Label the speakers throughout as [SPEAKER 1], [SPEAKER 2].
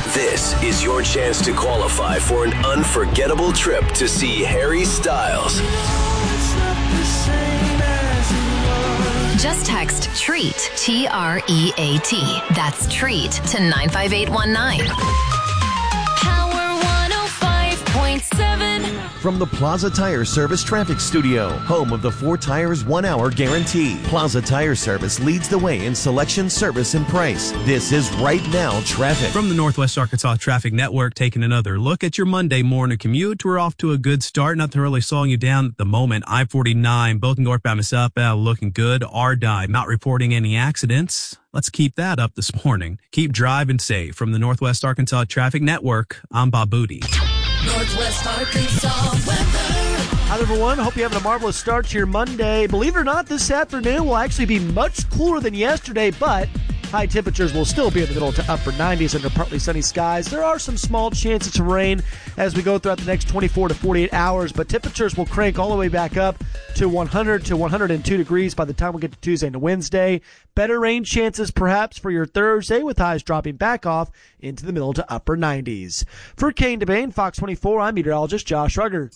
[SPEAKER 1] This is your chance to qualify for an unforgettable trip to see Harry Styles.
[SPEAKER 2] Just text TREAT, T-R-E-A-T. That's TREAT to 95819. Power 105.7.
[SPEAKER 3] From the Plaza Tire Service Traffic Studio, home of the 4 Tires 1 Hour Guarantee. Plaza Tire Service leads the way in selection, service, and price. This is Right Now Traffic.
[SPEAKER 4] From the Northwest Arkansas Traffic Network, taking another look at your Monday morning commute. We're off to a good start. Nothing really slowing you down at the moment. I-49, both northbound and southbound, looking good. RDI, not reporting any accidents. Let's keep that up this morning. Keep driving safe. From the Northwest Arkansas Traffic Network, I'm Bob Booty.
[SPEAKER 5] Northwest Arkansas weather.
[SPEAKER 6] Hi, everyone. Hope you're having a marvelous start to your Monday. Believe it or not, this afternoon will actually be much cooler than yesterday, but high temperatures will still be in the middle to upper 90s under partly sunny skies. There are some small chances of rain as we go throughout the next 24 to 48 hours, but temperatures will crank all the way back up to 100 to 102 degrees by the time we get to Tuesday and Wednesday. Better rain chances perhaps for your Thursday, with highs dropping back off into the middle to upper 90s. For Kane DeBane, Fox 24, I'm meteorologist Josh Rugger.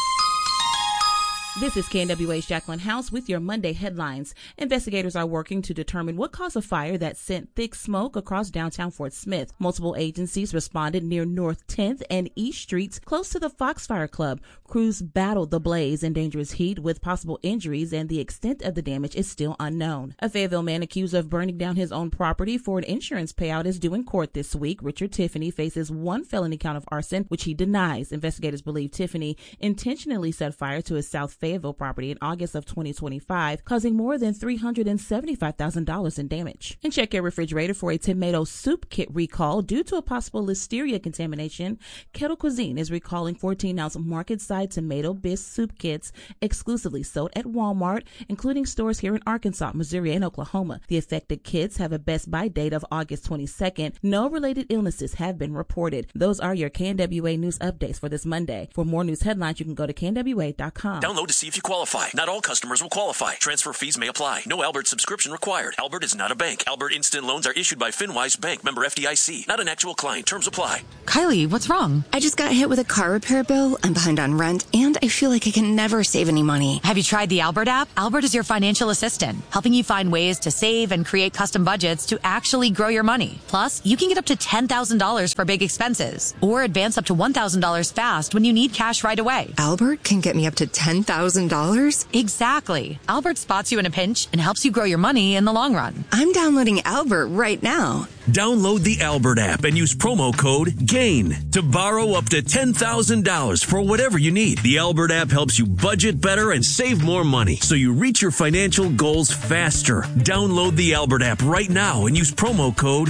[SPEAKER 7] This is KNWA's Jacqueline House with your Monday headlines. Investigators are working to determine what caused a fire that sent thick smoke across downtown Fort Smith. Multiple agencies responded near North 10th and East Streets close to the Foxfire Club. Crews battled the blaze in dangerous heat with possible injuries, and the extent of the damage is still unknown. A Fayetteville man accused of burning down his own property for an insurance payout is due in court this week. Richard Tiffany faces 1 felony count of arson, which he denies. Investigators believe Tiffany intentionally set fire to his South Fayetteville property in August of 2025, causing more than $375,000 in damage. And check your refrigerator for a tomato soup kit recall due to a possible listeria contamination. Kettle Cuisine is recalling 14-ounce market-side tomato bisque soup kits exclusively sold at Walmart, including stores here in Arkansas, Missouri, and Oklahoma. The affected kits have a best by date of August 22nd. No related illnesses have been reported. Those are your KNWA news updates for this Monday. For more news headlines, you can go to knwa.com.
[SPEAKER 8] Download to see if you qualify. Not all customers will qualify. Transfer fees may apply. No Albert subscription required. Albert is not a bank. Albert Instant Loans are issued by FinWise Bank, member FDIC. Not an actual client. Terms apply.
[SPEAKER 9] Kylie, what's wrong? I just got hit with a car repair bill. I'm behind on rent, and I feel like I can never save any money.
[SPEAKER 10] Have you tried the Albert app? Albert is your financial assistant, helping you find ways to save and create custom budgets to actually grow your money. Plus, you can get up to $10,000 for big expenses, or advance up to $1,000 fast when you need cash right away.
[SPEAKER 9] Albert can get me up to $10,000?
[SPEAKER 10] Exactly. Albert spots you in a pinch and helps you grow your money in the long run.
[SPEAKER 9] I'm downloading Albert right now.
[SPEAKER 8] Download the Albert app and use promo code GAIN to borrow up to $10,000 for whatever you need. The Albert app helps you budget better and save more money so you reach your financial goals faster. Download the Albert app right now and use promo code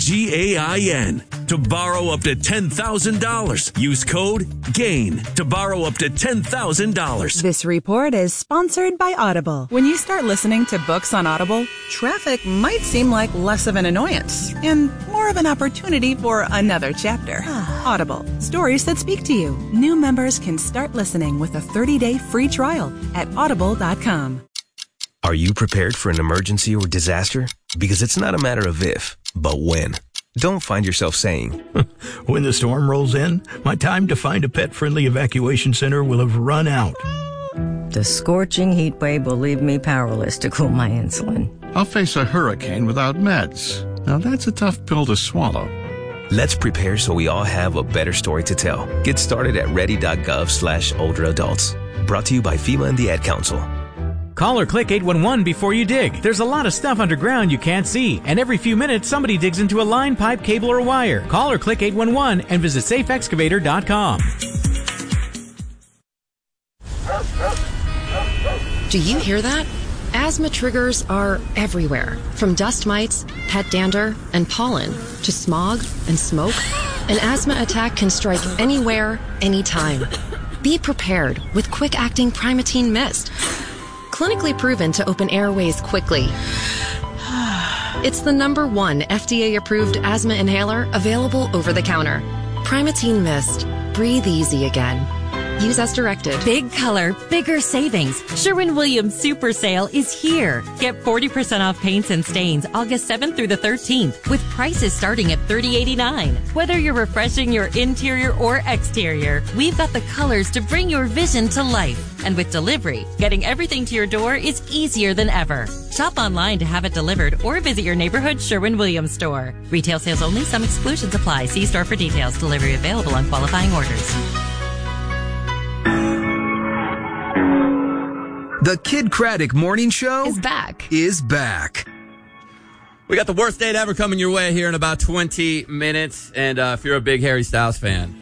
[SPEAKER 8] GAIN to borrow up to $10,000. Use code GAIN to borrow up to $10,000.
[SPEAKER 11] This report is sponsored by Audible. When you start listening to books on Audible, traffic might seem like less of an annoyance and more of an opportunity for another chapter. Audible, stories that speak to you. New members can start listening with a 30-day free trial at audible.com.
[SPEAKER 12] Are you prepared for an emergency or disaster? Because it's not a matter of if, but when. Don't find yourself saying,
[SPEAKER 13] when the storm rolls in, my time to find a pet-friendly evacuation center will have run out.
[SPEAKER 14] The scorching heat wave will leave me powerless to cool my insulin.
[SPEAKER 15] I'll face a hurricane without meds. Now that's a tough pill to swallow.
[SPEAKER 12] Let's prepare so we all have a better story to tell. Get started at ready.gov/older adults. Brought to you by FEMA and the Ad Council.
[SPEAKER 16] Call or click 811 before you dig. There's a lot of stuff underground you can't see, and every few minutes somebody digs into a line, pipe, cable, or wire. Call or click 811 and visit safeexcavator.com.
[SPEAKER 17] Do you hear that? Asthma triggers are everywhere, from dust mites, pet dander, and pollen, to smog and smoke. An asthma attack can strike anywhere, anytime. Be prepared with quick-acting Primatene Mist. Clinically proven to open airways quickly. It's the #1 FDA-approved asthma inhaler available over the counter. Primatene Mist. Breathe easy again. Use as directed.
[SPEAKER 10] Big color, bigger savings. Sherwin-Williams Super Sale is here. Get 40% off paints and stains August 7th through the 13th with prices starting at $30.89. Whether you're refreshing your interior or exterior, we've got the colors to bring your vision to life. And with delivery, getting everything to your door is easier than ever. Shop online to have it delivered or visit your neighborhood Sherwin-Williams store. Retail sales only. Some exclusions apply. See store for details. Delivery available on qualifying orders.
[SPEAKER 18] The Kid Craddock Morning Show
[SPEAKER 2] is back.
[SPEAKER 19] We got the worst date ever coming your way here in about 20 minutes. And if you're a big Harry Styles fan,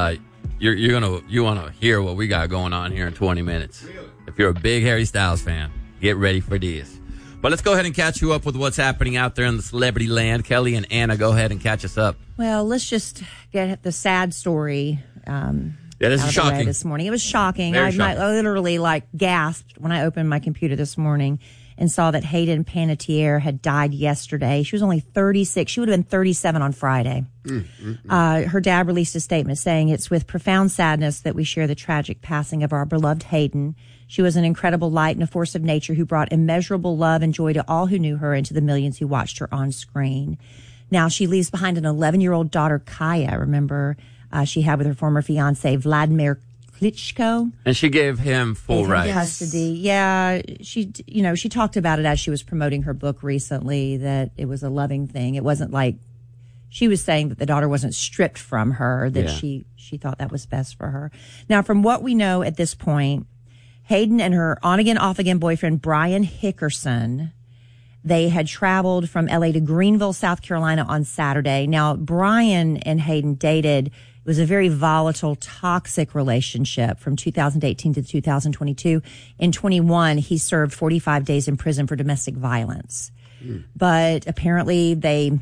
[SPEAKER 19] you want to hear what we got going on here in 20 minutes. Really? If you're a big Harry Styles fan, get ready for this. But let's go ahead and catch you up with what's happening out there in the celebrity land. Kelly and Anna, go ahead and catch us up.
[SPEAKER 20] Well, let's just get the sad story.
[SPEAKER 19] This is shocking.
[SPEAKER 20] This morning, it was shocking.
[SPEAKER 19] Very shocking.
[SPEAKER 20] I literally gasped when I opened my computer this morning and saw that Hayden Panettiere had died yesterday. She was only 36. She would have been 37 on Friday. Her dad released a statement saying, "It's with profound sadness that we share the tragic passing of our beloved Hayden. She was an incredible light and a force of nature who brought immeasurable love and joy to all who knew her and to the millions who watched her on screen." Now, she leaves behind an 11-year-old daughter, Kaya, remember, she had with her former fiancé, Vladimir Klitschko.
[SPEAKER 19] And she gave him full rights.
[SPEAKER 20] Custody. Yeah, she talked about it as she was promoting her book recently, that it was a loving thing. It wasn't like she was saying that the daughter wasn't stripped from her, that she thought that was best for her. Now, from what we know at this point, Hayden and her on-again, off-again boyfriend, Brian Hickerson, they had traveled from L.A. to Greenville, South Carolina on Saturday. Now, Brian and Hayden dated. It was a very volatile, toxic relationship from 2018 to 2022. In 21, he served 45 days in prison for domestic violence. But apparently they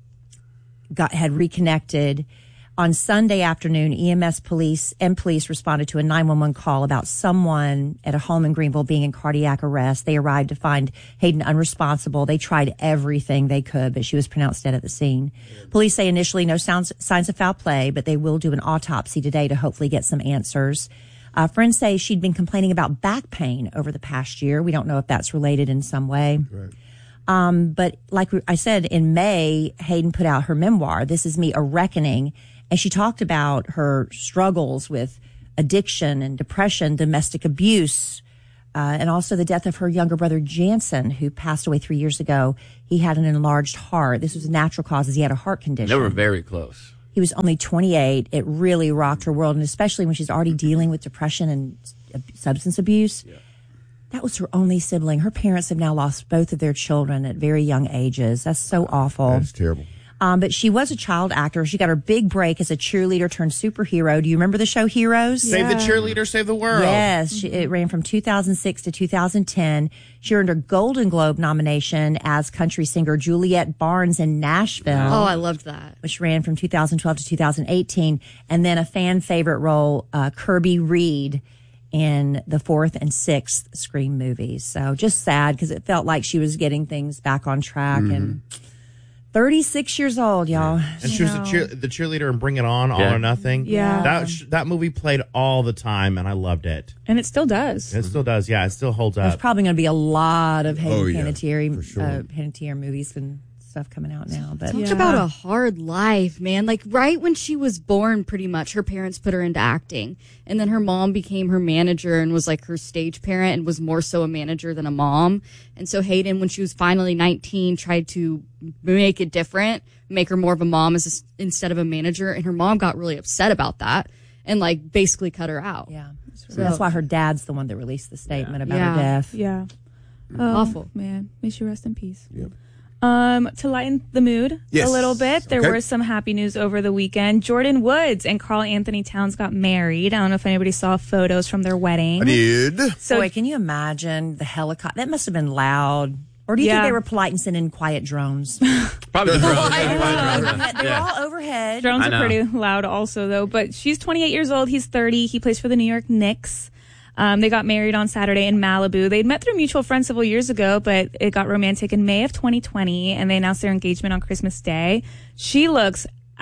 [SPEAKER 20] had reconnected. On Sunday afternoon, EMS police responded to a 911 call about someone at a home in Greenville being in cardiac arrest. They arrived to find Hayden unresponsible. They tried everything they could, but she was pronounced dead at the scene. Police say initially no signs of foul play, but they will do an autopsy today to hopefully get some answers. Friends say she'd been complaining about back pain over the past year. We don't know if that's related in some way. Right. But like I said, in May, Hayden put out her memoir, This Is Me, A Reckoning. And she talked about her struggles with addiction and depression, domestic abuse, and also the death of her younger brother, Jansen, who passed away 3 years ago. He had an enlarged heart. This was natural causes. He had a heart condition.
[SPEAKER 19] They were very close.
[SPEAKER 20] He was only 28. It really rocked her world, and especially when she's already dealing with depression and substance abuse. Yeah. That was her only sibling. Her parents have now lost both of their children at very young ages. That's so awful.
[SPEAKER 21] That's terrible.
[SPEAKER 20] But she was a child actor. She got her big break as a cheerleader turned superhero. Do you remember the show Heroes?
[SPEAKER 21] Save the cheerleader, save the world.
[SPEAKER 20] Yes. It ran from 2006 to 2010. She earned a Golden Globe nomination as country singer Juliette Barnes in Nashville.
[SPEAKER 22] Oh, I loved that.
[SPEAKER 20] Which ran from 2012 to 2018. And then a fan favorite role, Kirby Reed, in the 4th and 6th Scream movies. So just sad because it felt like she was getting things back on track and 36 years old, y'all.
[SPEAKER 21] And she was the cheerleader in Bring It On, All or Nothing.
[SPEAKER 22] Yeah.
[SPEAKER 21] That movie played all the time, and I loved it.
[SPEAKER 22] And it still does.
[SPEAKER 21] It still does, yeah. It still holds up.
[SPEAKER 20] There's probably going to be a lot of Hayden
[SPEAKER 21] Panettiere,
[SPEAKER 20] Panettiere movies and stuff coming out now. But
[SPEAKER 22] Talk about a hard life, man. Like right when she was born, pretty much, her parents put her into acting. And then her mom became her manager and was like her stage parent and was more so a manager than a mom. And so Hayden, when she was finally 19, tried to make it different, make her more of a mom instead of a manager. And her mom got really upset about that and like basically cut her out.
[SPEAKER 20] Yeah. So that's why her dad's the one that released the statement about her death.
[SPEAKER 22] Yeah. Awful.
[SPEAKER 23] Man, may she rest in peace.
[SPEAKER 21] Yep.
[SPEAKER 23] To lighten the mood a little bit, there was some happy news over the weekend. Jordan Woods and Carl Anthony Towns got married. I don't know if anybody saw photos from their wedding.
[SPEAKER 21] I did.
[SPEAKER 20] So, boy, can you imagine the helicopter? That must have been loud. Or do you think they were polite and sent in quiet drones?
[SPEAKER 19] Probably drones.
[SPEAKER 20] They're all overhead.
[SPEAKER 23] Drones are pretty loud also, though. But she's 28 years old. He's 30. He plays for the New York Knicks. They got married on Saturday in Malibu. They'd met through mutual friends several years ago, but it got romantic in May of 2020, and they announced their engagement on Christmas Day. She looks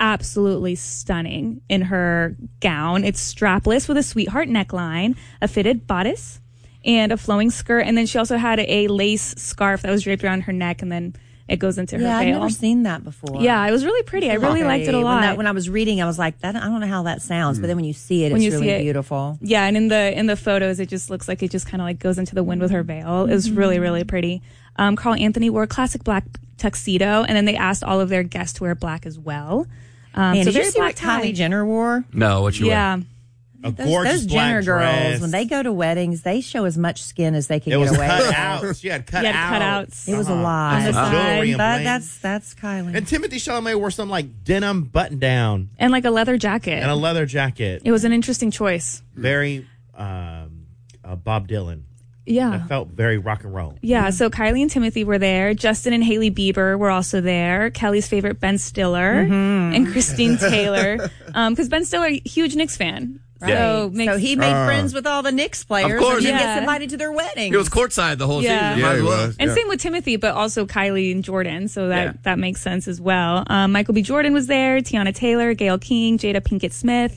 [SPEAKER 23] absolutely stunning in her gown. It's strapless with a sweetheart neckline, a fitted bodice, and a flowing skirt. And then she also had a lace scarf that was draped around her neck, and then it goes into her veil.
[SPEAKER 20] I've never seen that before.
[SPEAKER 23] Yeah, it was really pretty. I really liked it a lot.
[SPEAKER 20] When I was reading, I was like, I don't know how that sounds, but then when you see it, it's really beautiful.
[SPEAKER 23] Yeah, and in the photos, it just looks like it just kind of like goes into the wind with her veil. It was really, really pretty. Carl Anthony wore a classic black tuxedo, and then they asked all of their guests to wear black as well.
[SPEAKER 20] Did you see what Kylie Jenner wore?
[SPEAKER 19] No, what you wear?
[SPEAKER 21] A gorgeous
[SPEAKER 20] those
[SPEAKER 21] black
[SPEAKER 20] Jenner
[SPEAKER 21] dress.
[SPEAKER 20] girls, when they go to weddings, they show as much skin as they can get away
[SPEAKER 21] cut
[SPEAKER 20] with.
[SPEAKER 21] out. She had cutouts.
[SPEAKER 20] It was a lot.
[SPEAKER 21] On the side.
[SPEAKER 20] But that's Kylie.
[SPEAKER 21] And Timothy Chalamet wore some like denim button down
[SPEAKER 23] and like a leather jacket. It was an interesting choice.
[SPEAKER 21] Very Bob Dylan.
[SPEAKER 23] Yeah.
[SPEAKER 21] It felt very rock and roll.
[SPEAKER 23] Yeah, so Kylie and Timothy were there. Justin and Hailey Bieber were also there. Kelly's favorite Ben Stiller and Christine Taylor. Because Ben Stiller, huge Knicks fan.
[SPEAKER 20] Right. So he made friends with all the Knicks players.
[SPEAKER 19] Of course.
[SPEAKER 20] And then gets invited to their wedding.
[SPEAKER 19] He was courtside the whole season.
[SPEAKER 23] Yeah,
[SPEAKER 19] he was.
[SPEAKER 23] And same with Timothy, but also Kylie and Jordan. So that makes sense as well. Michael B. Jordan was there. Tiana Taylor, Gayle King, Jada Pinkett Smith.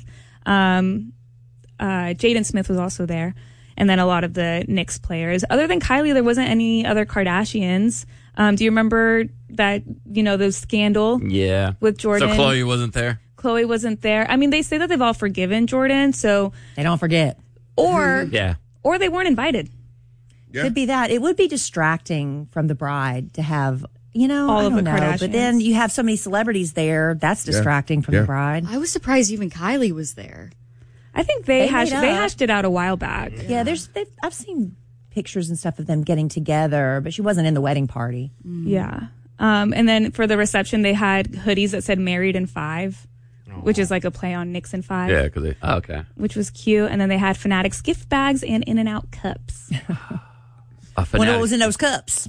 [SPEAKER 23] Jaden Smith was also there. And then a lot of the Knicks players. Other than Kylie, there wasn't any other Kardashians. Do you remember that, the scandal?
[SPEAKER 19] Yeah.
[SPEAKER 23] With Jordan?
[SPEAKER 19] So Khloe wasn't there?
[SPEAKER 23] Khloe wasn't there. I mean, they say that they've all forgiven Jordan, so
[SPEAKER 20] they don't forget.
[SPEAKER 23] Or they weren't invited.
[SPEAKER 20] Yeah. Could be that. It would be distracting from the bride to have,
[SPEAKER 23] all of the Kardashians.
[SPEAKER 20] But then you have so many celebrities there. That's distracting from the bride.
[SPEAKER 22] I was surprised even Kylie was there.
[SPEAKER 23] I think they hashed it out a while back.
[SPEAKER 20] Yeah, I've seen pictures and stuff of them getting together, but she wasn't in the wedding party.
[SPEAKER 23] Yeah. And then for the reception, they had hoodies that said "Married in 5." Which is like a play on Knicks in 5.
[SPEAKER 19] Yeah, because okay.
[SPEAKER 23] Which was cute. And then they had Fanatics gift bags and In-N-Out cups.
[SPEAKER 20] What was in those cups?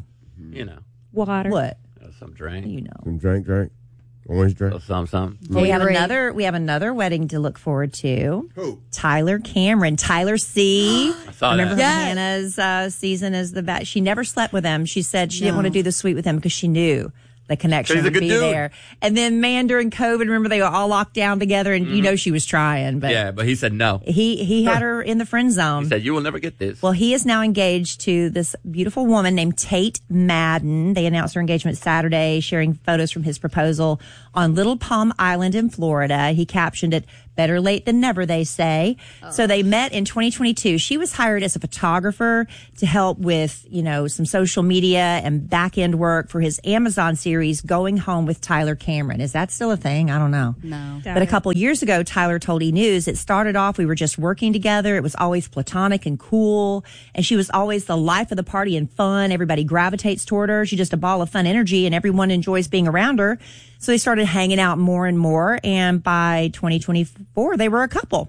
[SPEAKER 23] Water.
[SPEAKER 20] What?
[SPEAKER 19] Some drink.
[SPEAKER 1] Some drink. Orange drink.
[SPEAKER 19] Some.
[SPEAKER 20] We have another wedding to look forward to.
[SPEAKER 1] Who?
[SPEAKER 20] Tyler Cameron. Tyler C.
[SPEAKER 19] I saw
[SPEAKER 20] remember
[SPEAKER 19] that.
[SPEAKER 20] Hannah's season as the back. She never slept with him. She said she didn't want to do the suite with him because she knew the connection would be there. And then, during COVID, remember they were all locked down together, and she was trying. But
[SPEAKER 19] but he said no.
[SPEAKER 20] He had her in the friend zone.
[SPEAKER 19] He said, "You will never get this."
[SPEAKER 20] Well, he is now engaged to this beautiful woman named Tate Madden. They announced her engagement Saturday, sharing photos from his proposal on Little Palm Island in Florida. He captioned it, "Better late than never," they say. So they met in 2022. She was hired as a photographer to help with, some social media and back end work for his Amazon series, Going Home with Tyler Cameron. Is that still a thing? I don't know.
[SPEAKER 22] No.
[SPEAKER 20] But a couple years ago, Tyler told E! News, it started off, we were just working together. It was always platonic and cool. And she was always the life of the party and fun. Everybody gravitates toward her. She's just a ball of fun energy and everyone enjoys being around her. So they started hanging out more and more. And by 2024, they were a couple.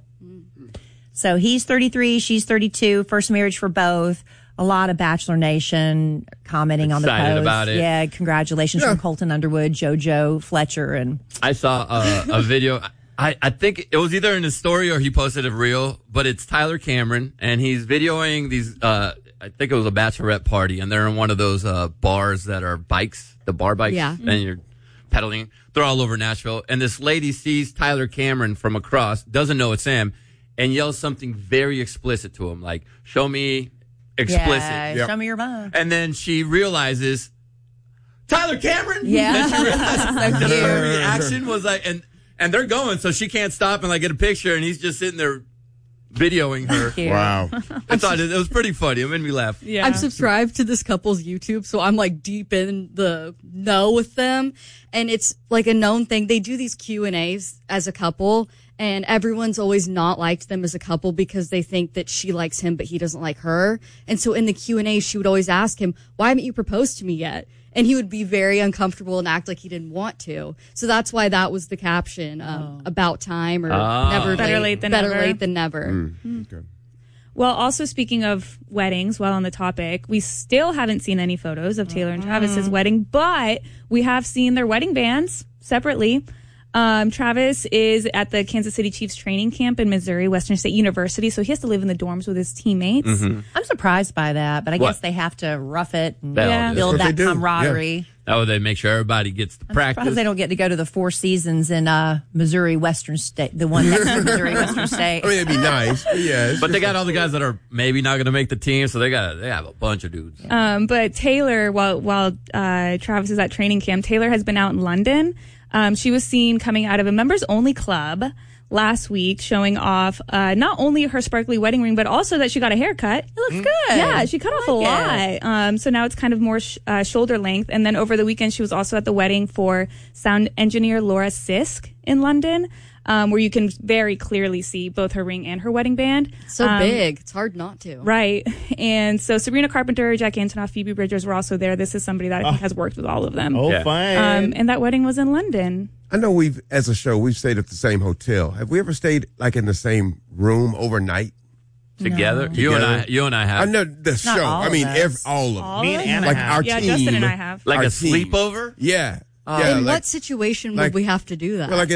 [SPEAKER 20] So he's 33, she's 32, first marriage for both. A lot of Bachelor Nation commenting on the post.
[SPEAKER 19] About it.
[SPEAKER 20] Yeah, congratulations from Colton Underwood, JoJo Fletcher, and
[SPEAKER 19] I saw a video. I think it was either in his story or he posted it real, but it's Tyler Cameron and he's videoing these. I think it was a bachelorette party, and they're in one of those bars that are bikes, the bar bikes, and you're pedaling. They're all over Nashville, and this lady sees Tyler Cameron from across, doesn't know it's him, and yells something very explicit to him, like "Show me." Explicit.
[SPEAKER 20] Yeah, show me your mom.
[SPEAKER 19] And then she realizes, Tyler Cameron?
[SPEAKER 20] Yeah.
[SPEAKER 19] And she realizes
[SPEAKER 20] So cute.
[SPEAKER 19] her reaction was like, and they're going, so she can't stop and get a picture, and he's just sitting there videoing her.
[SPEAKER 1] Wow.
[SPEAKER 19] I thought it was pretty funny. It made me laugh.
[SPEAKER 22] Yeah. I'm subscribed to this couple's YouTube, so I'm deep in the know with them. And it's a known thing. They do these Q&As as a couple, and everyone's always not liked them as a couple because they think that she likes him, but he doesn't like her. And so in the Q&A, she would always ask him, "Why haven't you proposed to me yet?" And he would be very uncomfortable and act like he didn't want to. So that's why that was the caption, about time or never
[SPEAKER 23] Better late than
[SPEAKER 22] better
[SPEAKER 23] never.
[SPEAKER 22] late than never.
[SPEAKER 1] Okay.
[SPEAKER 23] Well, also speaking of weddings, while on the topic, we still haven't seen any photos of Taylor and Travis's wedding, but we have seen their wedding bands separately. Travis is at the Kansas City Chiefs training camp in Missouri, Western State University, so he has to live in the dorms with his teammates.
[SPEAKER 20] I'm surprised by that, but I guess they have to rough it and build that camaraderie.
[SPEAKER 19] That way they make sure everybody gets to practice.
[SPEAKER 20] Surprised they don't get to go to the Four Seasons in Missouri Western State, the one next to Missouri Western State.
[SPEAKER 1] I mean, it'd be nice. Yeah,
[SPEAKER 19] but they got all the guys that are maybe not going to make the team, so they have a bunch of dudes.
[SPEAKER 23] But Taylor, while Travis is at training camp, Taylor has been out in London. She was seen coming out of a members-only club last week, showing off not only her sparkly wedding ring, but also that she got a haircut. It looks good. Yeah, she cut off a lot. So now it's kind of more shoulder length. And then over the weekend, she was also at the wedding for sound engineer Laura Sisk in London, where you can very clearly see both her ring and her wedding band.
[SPEAKER 22] So big. It's hard not to.
[SPEAKER 23] Right. And so Sabrina Carpenter, Jack Antonoff, Phoebe Bridgers were also there. This is somebody that I think has worked with all of them.
[SPEAKER 21] Oh, fun.
[SPEAKER 23] And that wedding was in London.
[SPEAKER 1] I know as a show, we've stayed at the same hotel. Have we ever stayed like in the same room overnight?
[SPEAKER 19] Together? You and I have.
[SPEAKER 1] I know the show. I mean, all of them.
[SPEAKER 21] Me and Anna
[SPEAKER 1] like
[SPEAKER 21] have.
[SPEAKER 1] our
[SPEAKER 23] Yeah,
[SPEAKER 1] team.
[SPEAKER 23] Justin and I have.
[SPEAKER 19] Like
[SPEAKER 1] our
[SPEAKER 19] a
[SPEAKER 1] team.
[SPEAKER 19] sleepover?
[SPEAKER 1] Yeah.
[SPEAKER 22] In what situation would we have to do that?
[SPEAKER 1] Well,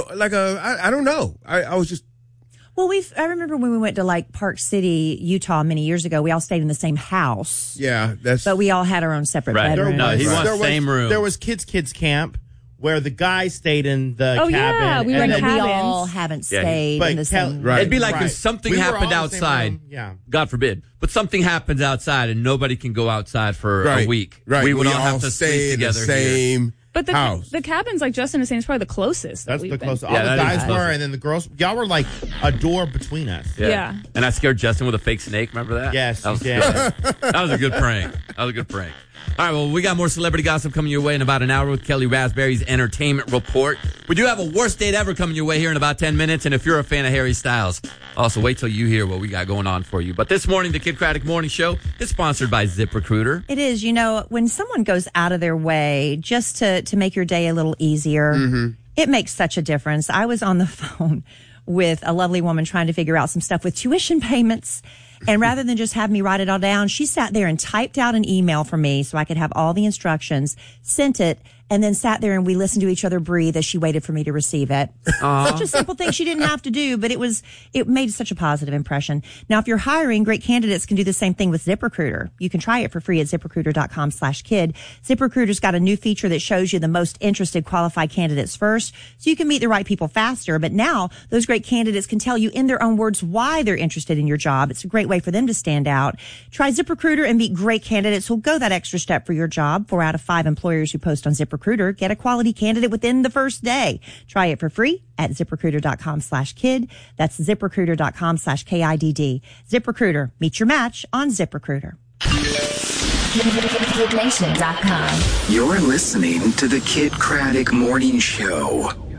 [SPEAKER 1] I don't know. I was just.
[SPEAKER 20] Well, I remember when we went to like Park City, Utah many years ago, we all stayed in the same house.
[SPEAKER 1] Yeah,
[SPEAKER 20] but we all had our own separate bedrooms.
[SPEAKER 19] No, he wants same room.
[SPEAKER 21] There was kids camp where the guys stayed in the cabin.
[SPEAKER 23] Yeah, we were in
[SPEAKER 20] We
[SPEAKER 23] cabins.
[SPEAKER 20] all haven't stayed in the same room.
[SPEAKER 19] It'd be like if something happened outside, God forbid, but something happens outside and nobody can go outside for a week.
[SPEAKER 1] Right.
[SPEAKER 19] We would all
[SPEAKER 1] all
[SPEAKER 19] have to
[SPEAKER 1] stay
[SPEAKER 19] sleep
[SPEAKER 1] in the
[SPEAKER 19] together
[SPEAKER 1] same
[SPEAKER 19] here.
[SPEAKER 23] But
[SPEAKER 1] house.
[SPEAKER 23] the cabins, like Justin is saying, is probably the closest.
[SPEAKER 21] That's the closest. All
[SPEAKER 19] Yeah,
[SPEAKER 21] the
[SPEAKER 19] that is
[SPEAKER 21] guys were,
[SPEAKER 19] closest.
[SPEAKER 21] and then the girls. Y'all were like a door between us.
[SPEAKER 23] Yeah.
[SPEAKER 19] And I scared Justin with a fake snake. Remember that?
[SPEAKER 21] Yes,
[SPEAKER 19] that was
[SPEAKER 21] you did.
[SPEAKER 19] That was a good prank. All right, well, we got more celebrity gossip coming your way in about an hour with Kelly Raspberry's Entertainment Report. We do have a worst date ever coming your way here in about 10 minutes. And if you're a fan of Harry Styles, also wait till you hear what we got going on for you. But this morning, the Kid Craddock Morning Show is sponsored by ZipRecruiter.
[SPEAKER 20] It is. You know, when someone goes out of their way just to make your day a little easier, it makes such a difference. I was on the phone with a lovely woman trying to figure out some stuff with tuition payments. And rather than just have me write it all down, she sat there and typed out an email for me so I could have all the instructions, sent it, and then sat there and we listened to each other breathe as she waited for me to receive it. Such a simple thing she didn't have to do, but it made such a positive impression. Now, if you're hiring, great candidates can do the same thing with ZipRecruiter. You can try it for free at ZipRecruiter.com/kid. ZipRecruiter's got a new feature that shows you the most interested qualified candidates first, so you can meet the right people faster. But now, those great candidates can tell you in their own words why they're interested in your job. It's a great way for them to stand out. Try ZipRecruiter and meet great candidates who'll go that extra step for your job. 4 out of 5 employers who post on ZipRecruiter get a quality candidate within the first day. Try it for free at ZipRecruiter.com/kid. That's ZipRecruiter.com/KIDD. ZipRecruiter. Meet your match on ZipRecruiter.
[SPEAKER 2] KidNation.com.
[SPEAKER 18] You're listening to the Kid Craddock Morning Show.